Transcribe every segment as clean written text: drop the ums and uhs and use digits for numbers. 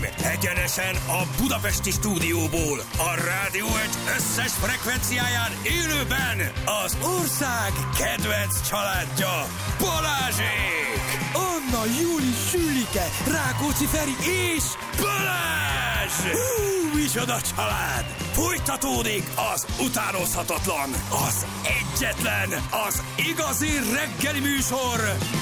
uraim, egyenesen a budapesti stúdióból, a Rádió Egy összes frekvenciáján élőben az ország kedvenc családja, Balázsék! Anna, Júli, Sülike, Rákóczi Feri és Balázs! Micsoda család! Folytatódik az utánozhatatlan, az egyetlen, az igazi reggeli műsor,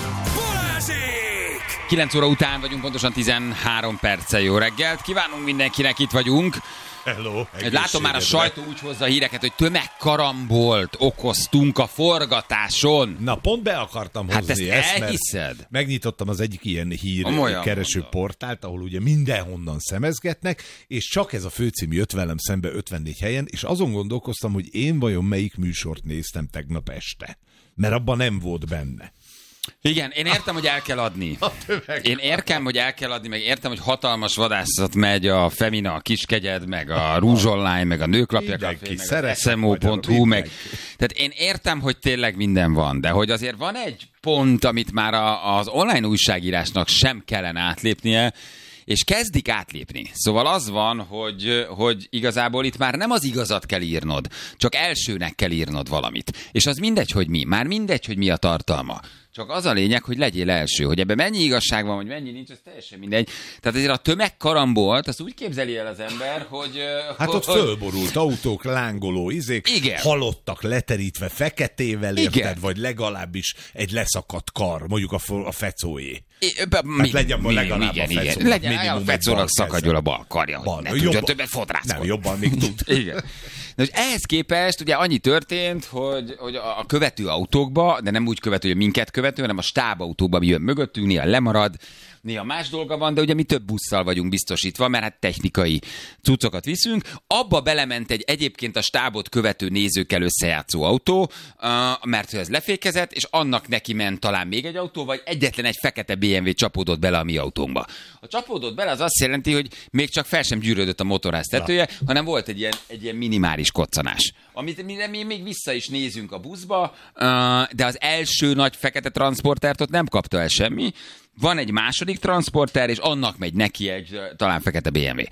Balázsék! 9 óra után vagyunk, pontosan 13 perccel. Jó reggelt kívánunk mindenkinek, itt vagyunk. Hello, látom, már a sajtó úgy hozza a híreket, hogy tömegkarambolt okoztunk a forgatáson. Na, pont be akartam hozni ezt elhiszed? mert megnyitottam az egyik ilyen hírkereső portált, ahol ugye mindenhonnan szemezgetnek, és csak ez a főcím jött velem szembe 54 helyen, és azon gondolkoztam, hogy én vajon melyik műsort néztem tegnap este. Mert abban nem volt benne. Igen, én értem, hogy el kell adni. Én értem, hogy el kell adni, meg értem, hogy hatalmas vadászat megy a Femina, a Kiskegyed, meg a Rouge Online, meg a Nőklapja Café, meg az SMO.hu, meg... Tehát én értem, hogy tényleg minden van, de hogy azért van egy pont, amit már az online újságírásnak sem kellene átlépnie, és kezdik átlépni. Szóval az van, hogy igazából itt már nem az igazat kell írnod, csak elsőnek kell írnod valamit. És az mindegy, hogy mi. Már mindegy, hogy mi a tartalma. Csak az a lényeg, hogy legyél első. Hogy ebben mennyi igazság van, vagy mennyi nincs, ez teljesen mindegy. Tehát azért a tömegkarambolt, azt úgy képzeli el az ember, hogy... Hát ott fölborult autók, lángoló izék, igen. Halottak leterítve feketével, érted, vagy legalábbis egy leszakadt kar, mondjuk a fecóé. Hát legyen legalább a fecó. Legyen a fecónak szakadjon a bal karja. Ne tudja többet fodrászkodni. Nem, jobban még tud. Igen. Na, ehhez képest ugye annyi történt, hogy a követő autókba, de nem úgy követő, hogy minket követő, hanem a stábautókba, ami jön mögöttünk, néha lemarad, néha más dolga van, de ugye mi több busszal vagyunk biztosítva, mert hát technikai cuccokat viszünk. Abba belement egy egyébként a stábot követő nézőkkel összejátszó autó, mert ez lefékezett, és annak neki ment talán még egy autó, vagy egyetlen egy fekete BMW csapódott bele a mi autónkba. A csapódott bele az azt jelenti, hogy még csak fel sem gyűrődött a motorház tetője, hanem volt egy ilyen minimális koccanás. Amit mi még vissza is nézünk a buszba, de az első nagy fekete transportert ott nem kapta el semmi. Van egy második transporter, és annak megy neki egy talán fekete BMW.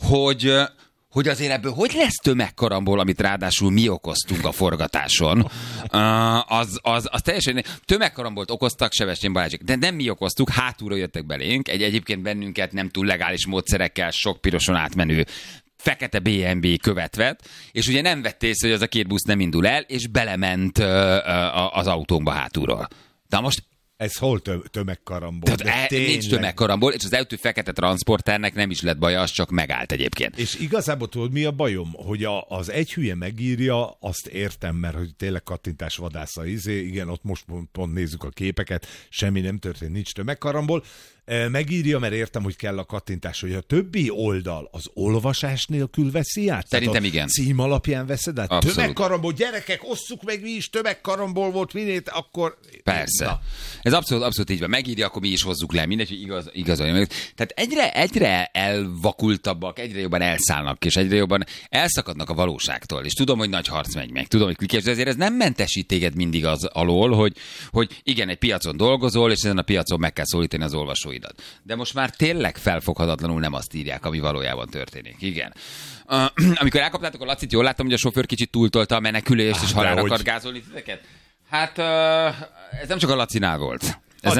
Hogy azért ebből hogy lesz tömegkarambol, amit ráadásul mi okoztunk a forgatáson, az teljesen... Tömegkarambolt okoztak Sebestyén Balázsék, de nem mi okoztuk, hátulról jöttek belénk, egyébként bennünket nem túl legális módszerekkel sok piroson átmenő fekete BMW követvet, és ugye nem vett észre, hogy az a két busz nem indul el, és belement az autónkba hátulról. De most ez hol tömegkarambol? Nincs tömegkarambol, és az eltű fekete transporternek nem is lett baja, az csak megállt egyébként. És igazából tudod, mi a bajom? Hogy az egy hülye megírja, azt értem, mert hogy tényleg kattintás vadásza igen, ott most pont nézzük a képeket, semmi nem történt, nincs tömegkarambol. Megírja, mert értem, hogy kell a kattintás, hogy a többi oldal az olvasás nélkül veszi át? Szerintem igen. Cím alapján veszed át? Abszolút. Tömegkarambol, gyerekek, osszuk meg mi is, tömegkarambol volt, minét, akkor... Persze. Na. Ez abszolút így van. Megírja, akkor mi is hozzuk le. Mindegy, hogy igazolja. Tehát egyre elvakultabbak, egyre jobban elszállnak, és egyre jobban elszakadnak a valóságtól. És tudom, hogy nagy harc megy meg. Tudom, hogy klikés, de azért ez nem mentesít téged mindig az alól, hogy igen, egy piacon dolgozol, és ezen a piacon meg kell szólítani az olvasóidat. De most már tényleg felfoghatatlanul nem azt írják, ami valójában történik. Igen. Amikor elkaptátok a Lacit, jól láttam, hogy a sofőr kicsit túltolta a menekülést, és halálra akart gázolni titeket? Hát ez nem csak a Lacinál volt.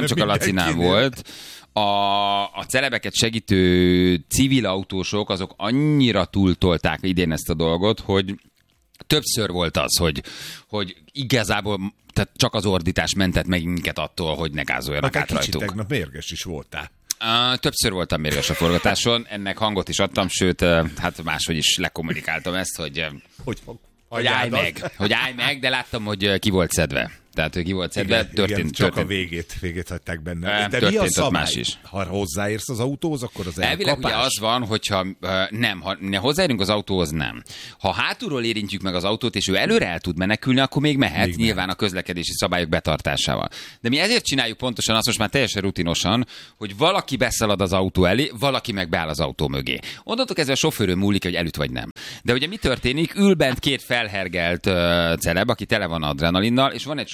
A celebeket segítő civil autósok, azok annyira túltolták idén ezt a dolgot, hogy többször volt az, hogy igazából tehát csak az ordítás mentett meg minket attól, hogy ne gázoljanak át rajtunk. Kicsit tegnap mérges is voltál. Többször voltam mérges a forgatáson, ennek hangot is adtam, sőt, hát máshogy is lekommunikáltam ezt, hogy állj meg, de láttam, hogy ki volt szedve. Tehát, hogy ki volt szedve, történt. Csak a végét hagyták benne. De mi a szabály? Más is. Ha hozzáérsz az autóhoz, akkor az elkapás? Elvileg ugye az van, hogyha ha hozzáérünk az autóhoz, nem. Ha hátulról érintjük meg az autót, és ő előre el tud menekülni, akkor még mehet, nyilván a közlekedési szabályok betartásával. De mi ezért csináljuk pontosan azt, most már teljesen rutinosan, hogy valaki beszalad az autó elé, valaki meg beáll az autó mögé. Onnantól kezdve a sofőrön múlik, hogy elüt vagy nem. De ugye mi történik? Ül bent két felhergelt celeb, aki tele van adrenalinnal, és van egy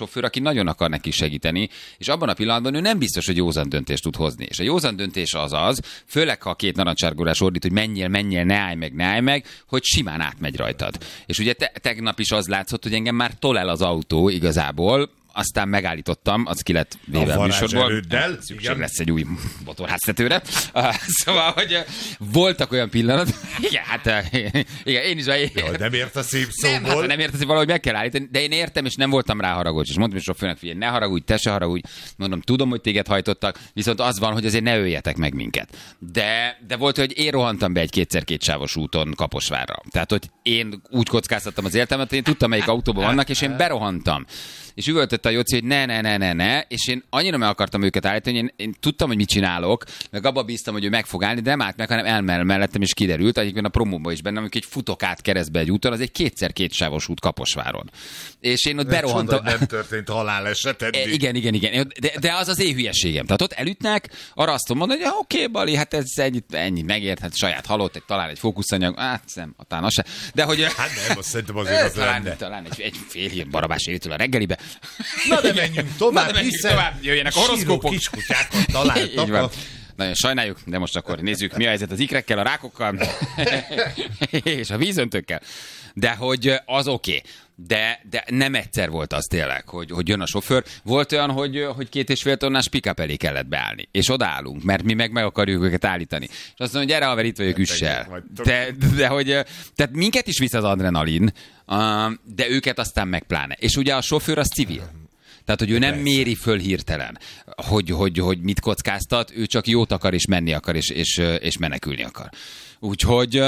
sofőr, aki nagyon akar neki segíteni, és abban a pillanatban ő nem biztos, hogy józan döntést tud hozni. És a józan döntés az, főleg ha a két narancsárgórás ordít, hogy menjél, ne állj meg, hogy simán átmegy rajtad. És ugye tegnap is az látszott, hogy engem már tolel az autó igazából, aztán megállítottam, az ki lett véve a műsorból. Szükség lesz egy új motorháztetőre. Szóval, hogy voltak olyan pillanat, igen, hát igen, én is. Jaj, nem ért a szép szóból. Hát, nem érted, hogy valahogy meg kell állítani, de én értem, és nem voltam rá haragos. És mondtam is a főnök, figyelj, ne haragudj, te se haragudj. Mondom, tudom, hogy téged hajtottak, viszont az van, hogy azért ne öljetek meg minket. De volt, hogy én rohantam be egy 2x2 sávos úton Kaposvárra. Tehát, hogy én úgy kockáztattam az életemet, én tudtam, melyik autóban vannak, és én berohantam. És üvöltötte a Jóci, hogy ne, és én annyira meg akartam őket állítani, hogy én tudtam, hogy mit csinálok, meg abba bíztam, hogy ő meg fog állni, de nem állt meg, hanem elmell mellettem, és kiderült, egyébként a promóban is bennem, amikor egy futok át keresztbe egy úton, az egy 2x2 sávos út Kaposváron. És én ott berohantam. Nem történt haláleset eddig. Igen. De az az én hülyeségem. Tehát ott elütnek, arra azt tudom mondani, hogy oké, Bali, hát ez ennyi megért, hát saját halott, talán egy fókuszanyag, nem, talán az se. De hogy... Hát nem, azt szerintem azért az lenne. Talán egy fél hír barabás évtől a reggelibe. Na de menjünk tovább, jöjjenek a horoszkópok. Kiskutyákat találtak. Így van. Nagyon sajnáljuk, de most akkor nézzük, mi a helyzet az ikrekkel, a rákokkal, és a vízöntőkkel. De hogy az oké. De nem egyszer volt az tényleg, hogy jön a sofőr. Volt olyan, hogy 2,5 tonnás pick-up elé kellett beállni. És odaállunk, mert mi meg akarjuk őket állítani. És azt mondja, hogy gyere, haver, itt vagyok, üssel. De hogy, tehát minket is visz az adrenalin, de őket aztán meg pláne. És ugye a sofőr az civil. Tehát, hogy ő nem méri föl hirtelen, hogy mit kockáztat, ő csak jót akar, és menni akar, és menekülni akar. Úgyhogy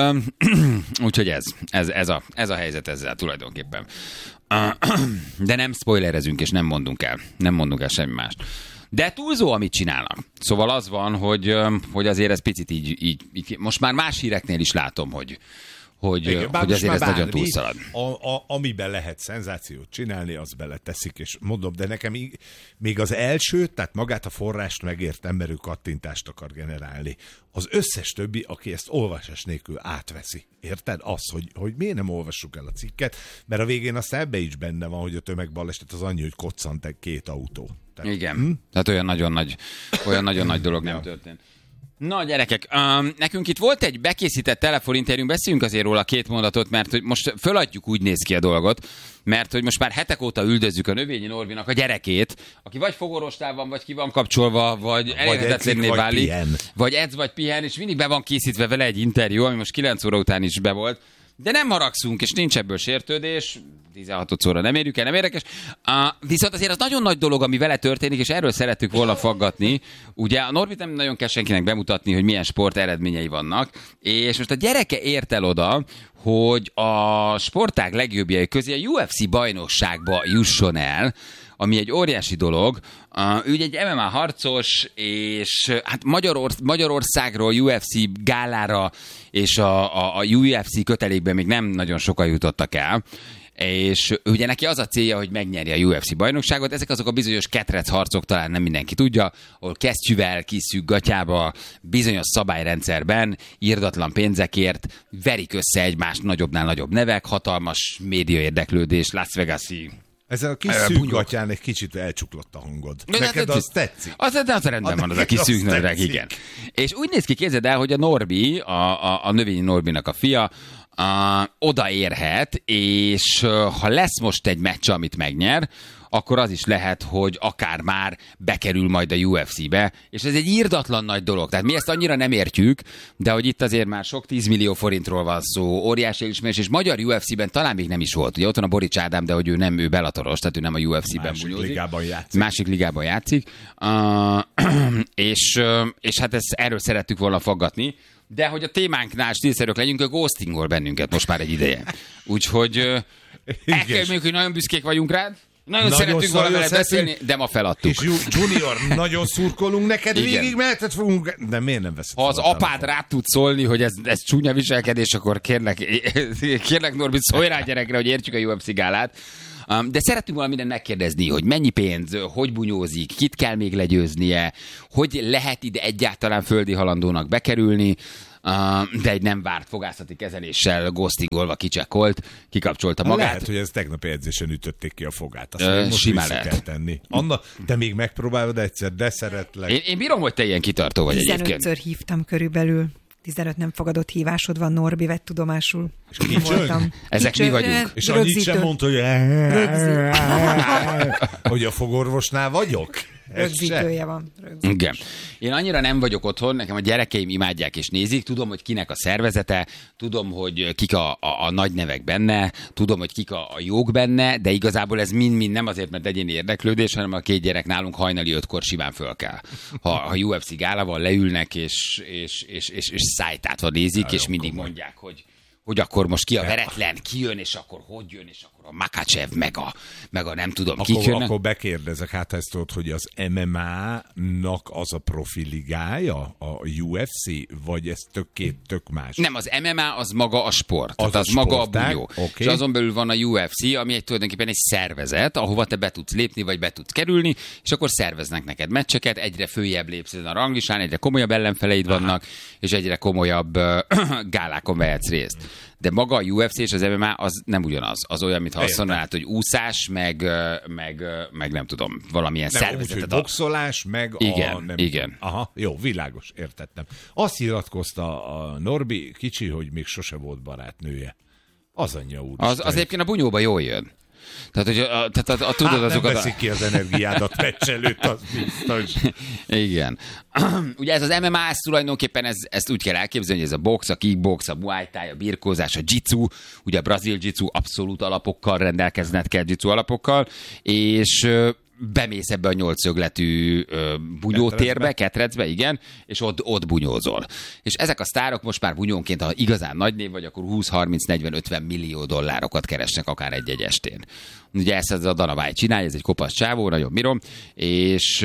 ez a helyzet ezzel tulajdonképpen. De nem spoilerezünk, és nem mondunk el semmi mást. De túlzó, amit csinálnak. Szóval az van, hogy azért ez picit így most már más híreknél is látom, hogy azért ez nagyon túlszalad. Amiben lehet szenzációt csinálni, az beleteszik, és mondom, de nekem még az első, tehát magát a forrást megértem, mert ő kattintást akar generálni. Az összes többi, aki ezt olvasás nélkül átveszi. Érted? Az, hogy miért nem olvassuk el a cikket, mert a végén aztán ebbe is benne van, hogy a tömegbaleset az annyi, hogy koccant két autó. Tehát, igen. Tehát olyan nagyon nagy dolog nem történt. Na gyerekek, nekünk itt volt egy bekészített telefoninterjúnk, beszéljünk azért róla 2 mondatot, mert hogy most föladjuk, úgy néz ki a dolgot, mert hogy most már hetek óta üldözzük a Növényi Norbinak a gyerekét, aki vagy fogorvostál van, vagy ki van kapcsolva, vagy elérhetetlenné válik, vagy edz, vagy pihen, és mindig be van készítve vele egy interjú, ami most 9 óra után is be volt. De nem haragszunk, és nincs ebből sértődés, 16-szorra nem érjük el, nem érdekes. Viszont azért az nagyon nagy dolog, ami vele történik, és erről szerettük volna faggatni. Ugye a Norbit nem nagyon kell senkinek bemutatni, hogy milyen sport eredményei vannak, és most a gyereke ért el oda, hogy a sportág legjobbjai közé a UFC bajnokságba jusson el, ami egy óriási dolog. Ő egy MMA harcos, és hát Magyarországról UFC gálára és a UFC kötelékben még nem nagyon sokan jutottak el. És ugye neki az a célja, hogy megnyerje a UFC bajnokságot. Ezek azok a bizonyos ketrec harcok, talán nem mindenki tudja, ahol kesztyűvel, kiszűk gatyába, bizonyos szabályrendszerben, irdatlan pénzekért verik össze egymást nagyobbnál nagyobb nevek, hatalmas média érdeklődés, Las Vegas-i. Ezen a kis szűkgatyán egy kicsit elcsuklott a hangod. Neked az tetszik? Az rendben van, az a kis szűk nadrág, igen. És úgy néz ki, képzeld el, hogy a Norbi, a Növényi Norbinak a fia, odaérhet, és ha lesz most egy meccs, amit megnyer, akkor az is lehet, hogy akár már bekerül majd a UFC-be, és ez egy irdatlan nagy dolog. Tehát mi ezt annyira nem értjük, de hogy itt azért már sok 10 millió forintról van szó, óriási elismerés, és magyar UFC-ben talán még nem is volt. Ugye ott van a Borics Ádám, de hogy ő belatoros, tehát ő nem a UFC-ben bunyózik. Másik ligában játszik. És hát erről szerettük volna faggatni. De hogy a témánknál stílszerűek legyünk, a ghostingol bennünket most már egy ideje. Úgyhogy el kell mondjuk, hogy nagyon büszkék vagyunk rád. Nagyon szeretünk volna veled beszélni, de ma feladtuk. És Junior, nagyon szurkolunk neked, igen. Végig meheted fogunk, de miért nem veszed? Ha az apád rád tud szólni, hogy ez csúnya viselkedés, akkor kérlek Norbi, szólj rá gyerekre, hogy értsük a UFC gálát. De szerettünk volna mindent megkérdezni, hogy mennyi pénz, hogy bunyózik, kit kell még legyőznie, hogy lehet ide egyáltalán földi halandónak bekerülni. de egy nem várt fogászati kezeléssel ghostingolva kicsekkolt, kikapcsolta magát. Lehet, hogy ez tegnapi edzésen ütötték ki a fogát. Azt most simán vissza lehet. kell tenni. Anna, te még megpróbálod egyszer, de szeretlek. Én bírom, hogy te ilyen kitartó vagy egyébként. 15-ször hívtam körülbelül. 15 nem fogadott hívássod van, Norbi, vett tudomásul. És kicsöng? Ezek mi vagyunk. És annyit sem mondta, hogy hogy a fogorvosnál vagyok? Rögzítője van. Igen. Én annyira nem vagyok otthon, nekem a gyerekeim imádják és nézik, tudom, hogy kinek a szervezete, tudom, hogy kik a nagy nevek benne, tudom, hogy kik a jók benne, de igazából ez mind nem azért, mert egyéni érdeklődés, hanem a 2 gyerek nálunk hajnali 5-kor simán föl kell. Ha UFC gála van, leülnek és szájtátva nézik, és mindig mondják, hogy akkor most ki a veretlen, ki jön, és akkor hogy jön, és akkor a Makhachev, meg a nem tudom, kik jönnek. Akkor bekérdezek, hát ezt tudod, hogy az MMA-nak az a profiligája, a UFC, vagy ez tök más? Nem, az MMA az maga a sport, az tehát az maga a sportág, bunyó. okay. És azon belül van a UFC, ami tulajdonképpen egy szervezet, ahova te be tudsz lépni, vagy be tudsz kerülni, és akkor szerveznek neked meccseket, egyre följebb lépsz a ranglistán, egyre komolyabb ellenfeleid vannak, és egyre komolyabb gálákon vehetsz részt. De maga a UFC és az MMA az nem ugyanaz. Az olyan, mintha azt mondanád, hogy úszás, meg nem tudom, valamilyen szervezetet. Úgy, hogy boxolás, meg igen, igen. Aha, jó, világos, értettem. Azt nyilatkozta a Norbi kicsi, hogy még sose volt barátnője. Az anyja úr. Az egyébként a bunyóba jól jön. Tehát, hogy tudod azokat... Nem veszik ki az energiádat meccs előtt, az biztos. Igen. Ugye ez az MMA, ez tulajdonképpen ezt úgy kell elképzelni, hogy ez a box, a kickbox, a muay thai, a birkózás, a jitsu, ugye a brazil jitsu abszolút alapokkal rendelkezned kell, jitsu alapokkal, és bemész ebbe a 8-szögletű bunyótérbe, ketrecbe, igen, és ott bunyózol. És ezek a sztárok most már bunyónként, ha igazán nagy név vagy, akkor 20-30-40-50 millió dollárokat keresnek akár egy estén. Ugye ezt a Dana White csinálja, ez egy kopasz csávó, nagyon bírom, és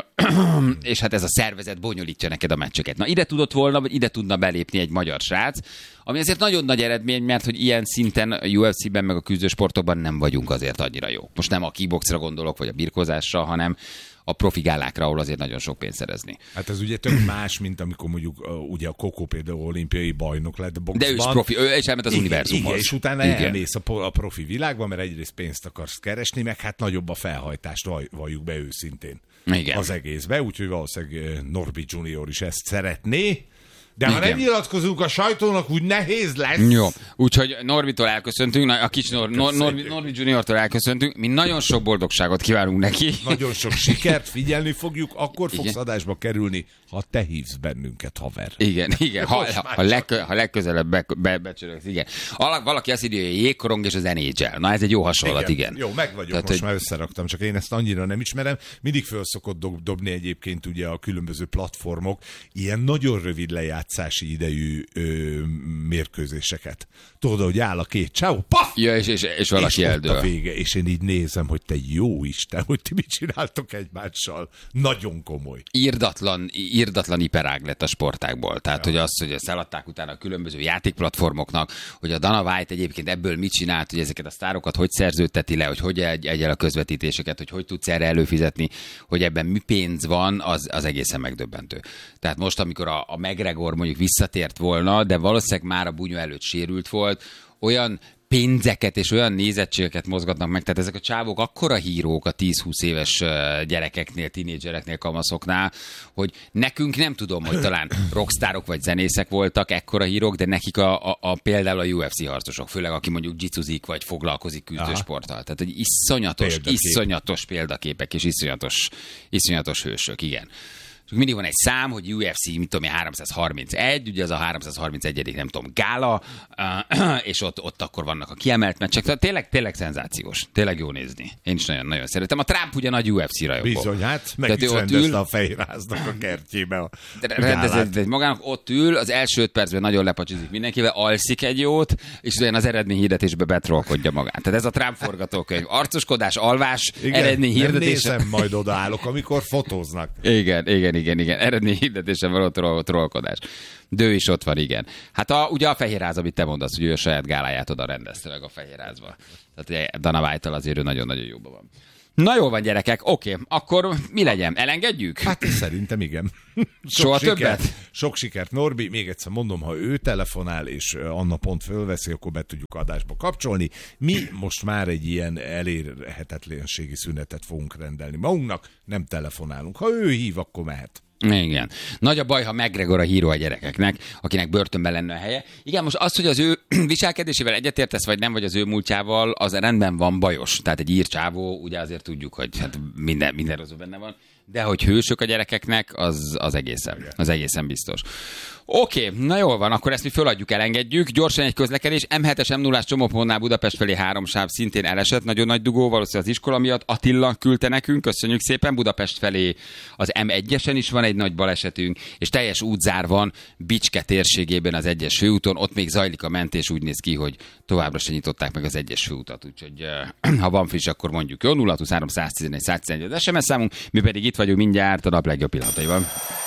hát ez a szervezet bonyolítja neked a meccseket. Na ide tudott volna, vagy ide tudna belépni egy magyar srác, ami azért nagyon nagy eredmény, mert hogy ilyen szinten a UFC-ben meg a küzdősportokban nem vagyunk azért annyira jó. Most nem a kickboxra gondolok, vagy a birkózásra, hanem a profi gálákra, ahol azért nagyon sok pénzt szerezni. Hát ez ugye tök más, mint amikor mondjuk ugye a Kokó például olimpiai bajnok lett boxban. De ő is profi, ő is elment az univerzumhoz. Igen, és utána elmész a profi világban, mert egyrészt pénzt akarsz keresni, meg hát nagyobb a felhajtást, valljuk be őszintén. Igen. Az egészbe, úgyhogy valószínűleg Norbi Junior is ezt szeretné. De ha nem nyilatkozunk a sajtónak, úgy nehéz lesz. Jó, úgyhogy Norbitól elköszöntünk, a kicsi Norbi Juniortól elköszöntünk, mi nagyon sok boldogságot kívánunk neki. Nagyon sok sikert, figyelni fogjuk, akkor fogsz adásba kerülni, ha te hívsz bennünket, haver. Igen, ha legközelebb becsörögsz, igen. Valaki azt írja, hogy jégkorong és az NHL. Na ez egy jó hasonlat, igen. Jó, meg vagyok, tehát, most már összeraktam, csak én ezt annyira nem ismerem. Mindig föl szokott dobni egyébként ugye a különböző platformok ilyen nagyon rövid lejátszási idejű mérkőzéseket. Tudod, hogy áll a 2 csávó, paf! Ja, és valaki eldől. A vége, és én így nézem, hogy te jó Isten, hogy ti mit csináltok egymással. Nagyon komoly. Irdatlan iperág lett a sportákból. Tehát, hogy azt, hogy ezt eladták utána a különböző játékplatformoknak, hogy a Dana White egyébként ebből mit csinált, hogy ezeket a sztárokat hogy szerződteti le, hogy egyel a közvetítéseket, hogy tudsz erre előfizetni, hogy ebben mi pénz van, az egészen megdöbbentő. Tehát most, amikor a McGregor mondjuk visszatért volna, de valószínűleg már a bunyó előtt sérült volt, olyan pénzeket és olyan nézettségeket mozgatnak meg, tehát ezek a csávók akkora hírók a 10-20 éves gyerekeknél, tínédzsereknél, kamaszoknál, hogy nekünk nem tudom, hogy talán rockstárok vagy zenészek voltak ekkora hírók, de nekik például a UFC harcosok, főleg aki mondjuk jitsuzik vagy foglalkozik küzdősporttal. Tehát egy iszonyatos példaképek és iszonyatos hősök, igen. Mindig van egy szám, hogy UFC, mit tudom én, 331, ugye az a 331. nem tudom, gála, és ott akkor vannak a kiemelt meccsek. Tehát tényleg szenzációs. Tényleg jó nézni. Én is nagyon szeretem. A Trump ugye nagy UFC rajongó. Bizony, hát meg is rendezte a Fehérháznak a kertjébe. Rendezett egy magának, ott ül, az első 5 percben nagyon lepacsizik mindenkivel, alszik egy jót, és olyan az eredményhirdetésbe betrollkodja magát. Tehát ez a Trump forgatókönyv. Arcoskodás, alvás, eredményhirdetés. Nem nézem, majd odaállok, amikor fotóznak. Igen. Eredményhirdetésen való trollkodás. De ő is ott van, igen. Hát ugye a Fehérház, amit te mondasz, hogy ő a saját gáláját oda rendezte meg a Fehérházba. Tehát Dana White-tal azért ő nagyon-nagyon jóban van. Na jó van, gyerekek, oké, akkor mi legyen? Elengedjük? Hát szerintem igen. Soha többet? Sok sikert, Norbi. Még egyszer mondom, ha ő telefonál, és Anna pont fölveszi, akkor be tudjuk adásba kapcsolni. Mi most már egy ilyen elérhetetlenségi szünetet fogunk rendelni magunknak, nem telefonálunk. Ha ő hív, akkor mehet. Igen. Nagy a baj, ha McGregor a híró a gyerekeknek, akinek börtönben lenne a helye. Igen, most az, hogy az ő viselkedésével egyetértesz, vagy nem, vagy az ő múltjával, az rendben van, bajos. Tehát egy írcsávó, ugye azért tudjuk, hogy hát minden rosszul benne van. De hogy hősök a gyerekeknek, az egészen biztos. Oké, na jól van, akkor ezt mi föladjuk, elengedjük. Gyorsan egy közlekedés. M7-es M0-ás csomópontnál Budapest felé 3 sáv szintén elesett, nagyon nagy dugó, valószínűleg az iskola miatt. Attila küldte nekünk, köszönjük szépen. Budapest felé az M1-esen is van egy nagy balesetünk, és teljes útzár van Bicske térségében az 1-es főúton. Ott még zajlik a mentés, úgy néz ki, hogy továbbra se nyitották meg az 1-es főutat. Úgyhogy ha van friss, akkor mondjuk jó. 023 111 111 az SMS számunk, mi pedig itt vagyunk mindjárt a nap legjobb pillanataiban.